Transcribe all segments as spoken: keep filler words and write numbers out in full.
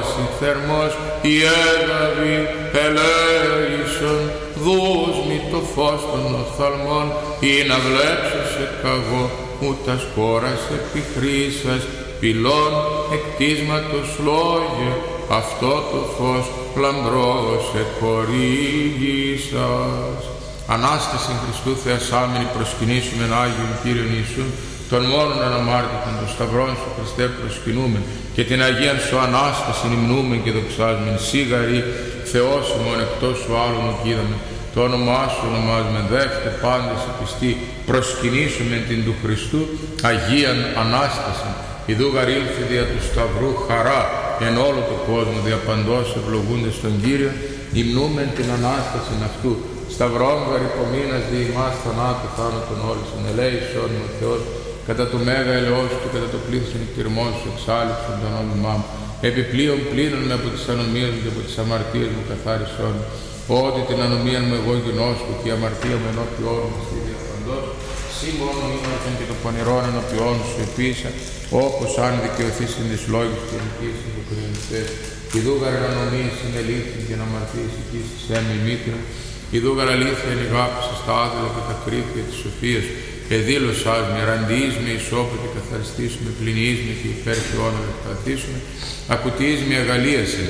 όραση θερμός η έδαβη ελέησον, δούσμη το φως των οφθαλμών, ή να βλέψω σε καγώ, ούτας κόρας επιχρήσας, πυλών εκτίσματος λόγια, αυτό το φως λαμπρός εκχορήγησας. Ανάσταση Χριστού Θεασάμενη προσκυνήσουμε Άγιον Κύριον Ιησούν, τον μόνον αναμάρτητον των σταυρών σου Χριστέ προσκυνούμεν, και την Αγίαν σου Ανάσταση υμνούμεν και δοξάζομεν. Σίγαρη Θεός ημών, εκτός σου άλλον οκείδαμεν, το όνομά σου ονομάζουμε, δεύτε πάντες οι πιστοί, προσκυνήσουμε την του Χριστού Αγίαν Ανάσταση. Ιδού γαρήλθη δια του σταυρού χαρά εν όλο το κόσμο, δια παντός ευλογούντες τον Κύριο, υμνούμεν την Ανάσταση αυτού. Σταυρών γαρυπομείνας δι' ημάς θανάτου θάνατον όλησον, ελέησον ο Θεός, κατά το μέγα ελαιός του, κατά το πλήθος των εκτιρμών σου εξάλληψον τον όνομά μου. Επιπλέον πλήνων με από τις ανομίες μου και από τις αμαρτίες μου καθάρισον. Ότι την ανομία μου εγώ γινώσκω και η αμαρτία μου ενώπιόν μου στη διαφαντός. Συ μόνο ήμαρτον και το πονηρόν ενώπιόν σου επίσα, όπως αν δικαιωθείς εν τις λόγες και νικήσεις του κρινιστές. Ιδού γαρανομίες συνελήφθην και να αμαρτίες οικήσεις έμει μήτρα. Ιδού γαραλήθεια ενηγάπησες τα άδελα και τα κρύφια της σοφίας. Εδήλωσάς με, ραντιείς με ισόπου και καθαριστείς με, πληνιείς με και υπέρ και όνομα εκταθήσουμε. Ακουτιείς με αγαλίαση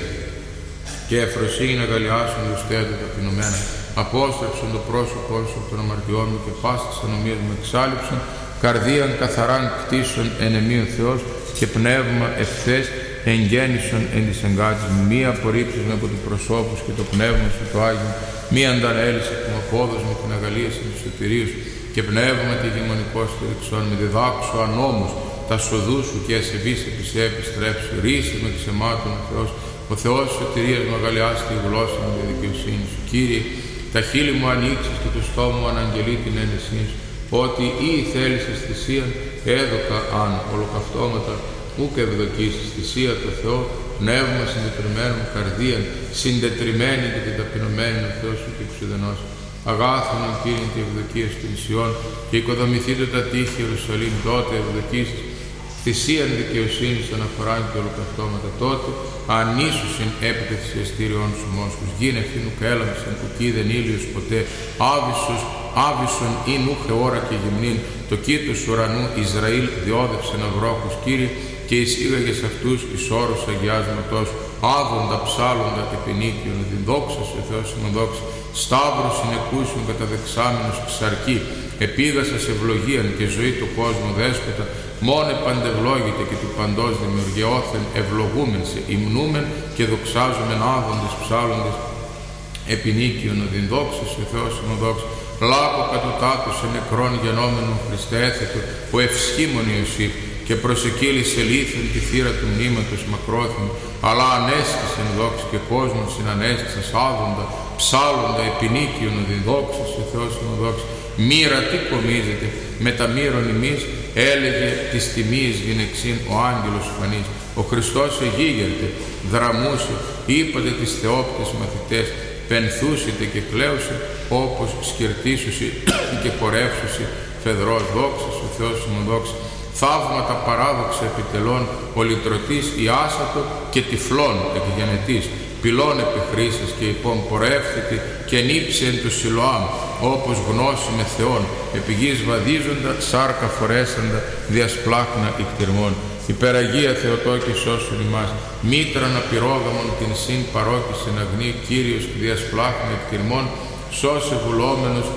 και εφροσύνη αγαλιάσουν λουστέδου ταπεινωμένα. Απόστρεψον το πρόσωπό σου από των αμαρτιών μου και πάσης ανομίας μου εξάλληψον. Καρδίαν καθαράν κτίσον εν εμεί ο Θεός και πνεύμα ευθές εγγέννησον εν της εγκάτης μου. Μη απορρίψεις με από του προσώπους και το πνεύμα σου το Άγιο. Μη αντανέλησε που μου απόδοσμη την αγαλίαση του σωτηρίου σου και πνεύμα τη γεμονικό στηριξών. Με διδάξω ανόμους τα σοδού σου και ασεβείς επισέ επιστρέψου. Ρίσε με της αιμάτων ο Θεός. Ο Θεός σωτηρίας μου αγαλιάσει τη γλώσσα μου τη δικαιοσύνη σου. Κύριε, τα χείλη μου ανοίξεις και το στόμα μου αναγγελεί την ένεσή σου. Ότι ή θέλησες θυσίαν έδωκα αν ολοκαυτώματα, ούκ ευδοκίσεις θυσία το Θεό, πνεύμα συντετριμένων καρδίαν, συντετριμένη και την ταπεινωμένη ο Θεός σου και εξουδενός. Αγάθωνον Κύριε τη ευδοκία του νησιών και οικοδομηθείτε τα τείχη Ιερουσαλήμ, τότε ευδοκίσεις θυσίαν δικαιοσύνης αναφοράν και ολοκαυτώματα, τότε ανίσουσιν έπειτα θυσιαστήριον σου μόσχους. Γίνε φίνου κέλαμψεν κουκί δεν ήλιος ποτέ, άβυσσος άβυσσον ή νούχε ώρα και γυμνήν, το κήτος ουρανού Ισραήλ διόδευσεν αυρόχους Κύριε, και εισήγαγες αυτούς εις όρους αγιάσματός, άδοντα ψάλλοντα και πενίκιον, την δόξα σου Θεός ημών δόξα, σταύρος συνεκούσιον καταδεξάμενος ξαρκή, επίγασας ευλογίαν και ζωή του κόσμου δέσποτα, μόνε παντευλόγητε και του παντός δημιουργεώθεν ευλογούμεν σε, υμνούμεν και δοξάζομεν άδοντες ψάλλοντες, επινίκιον οδην δόξα σου Θεός ημών δόξα, λάκο κατωτάτου σε νεκρόν γενόμενον Χριστέ έθετο, ο ευσχήμων Ιωσήφ, και προσεκύλησε λίθεν τη θύρα του μνήματος μακρόθυμου, αλλά ανέστησεν δόξη και κόσμον συνανέστησας άδοντα, ψάλλοντα, επινίκιον οδην δόξα σε Θεός ημών δόξα. Μοίρα τι κομίζεται, με τα μοίρον ημείς, έλεγε της τιμής γυναιξήν ο άγγελος φανής. Ο Χριστός εγίγερτε, δραμούσε, είπατε τις θεόπτες μαθητές, πενθούσετε και κλαίουσε, όπως σκερτήσουσι και χορεύσουσι, φεδρός δόξα σου Θεός ημών δόξα. Θαύματα παράδοξα επιτελών, ο λυτρωτής ιάσατο και τυφλών εκγενετής, πυλών επιχρήσας και υπόν πορεύθητη και νύψε εν του Σιλοάμ, όπως γνώση με Θεόν, επί γης βαδίζοντα, σάρκα φορέσαντα, διασπλάχνα ικτυρμών. Υπεραγία Θεοτόκη σώσον ημάς, μήτρα να πυρόδαμον την συν παρόκησεν αγνή, Κύριος και διασπλάχνα ικτυρμών, σώσε βουλόμενος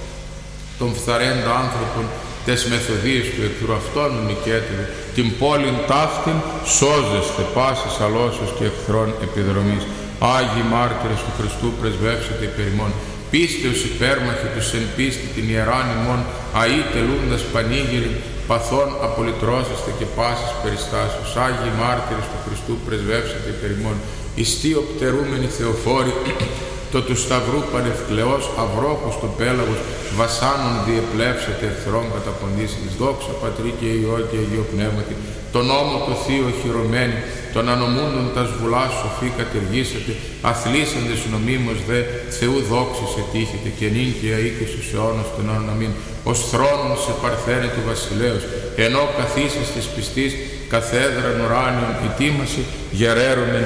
των φθαρέντα άνθρωπων, τες μεθοδίες του εχθρού αυτών νικέτερου, την πόλην ταύτην σώζεστε πάσης αλώσεως και εχθρών επιδρομής. Άγιοι μάρτυρες του Χριστού πρεσβεύσετε υπέρ ημών, πίστεως υπέρμαχοι τους εν πίστη την ιεράν ημών, αεί τελούντας πανήγυριν, παθών απολυτρώσεστε και πάσης περιστάσεως. Άγιοι μάρτυρες του Χριστού πρεσβεύσετε υπέρ ημών, ιστοί οπτερούμενοι θεοφόροι, το του σταυρού πανευκλαιός αυρόχος του πέλαγος, βασάνων διεπλέψετε εχθρών καταποντήσιτης. Δόξα Πατρί και Υιό και Αγίο Πνεύματι, τον νόμο το Θείο χειρωμένη, τον ανομούντον τα σβουλά σοφή κατεργήσατε, αθλήσαντες νομίμως δε Θεού δόξης ετύχετε, και νυν και αίκης τους αιώνος των αιώνων αμήν. Ως θρόνον σε παρθένε του βασιλέως, ενώ καθίσες της πιστής καθέδραν ουράνιον ητήμαση, γεραίρομεν